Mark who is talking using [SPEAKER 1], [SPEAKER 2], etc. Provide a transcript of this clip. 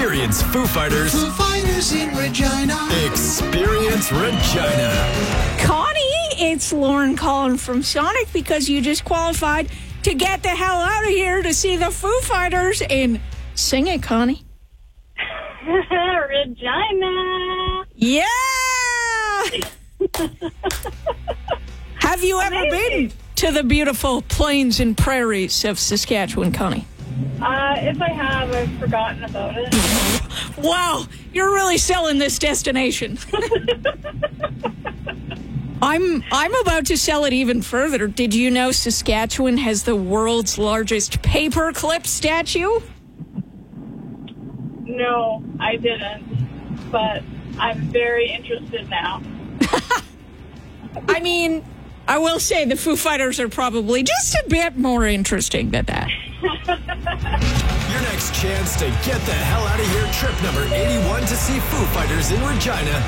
[SPEAKER 1] Experience Foo Fighters.
[SPEAKER 2] Foo Fighters in Regina.
[SPEAKER 1] Experience Regina.
[SPEAKER 3] Connie, it's Lauren calling from Sonic because you just qualified to get the hell out of here to see the Foo Fighters in... Sing it, Connie.
[SPEAKER 4] Regina.
[SPEAKER 3] Yeah! Have you ever been to the beautiful plains and prairies of Saskatchewan, Connie?
[SPEAKER 4] If I have, I've forgotten about it.
[SPEAKER 3] Wow, you're really selling this destination. I'm about to sell it even further. Did you know Saskatchewan has the world's largest paperclip statue?
[SPEAKER 4] No, I didn't. But I'm very interested now.
[SPEAKER 3] I mean, I will say the Foo Fighters are probably just a bit more interesting than that.
[SPEAKER 1] Your next chance to get the hell out of here. Trip number 81 to see Foo Fighters in Regina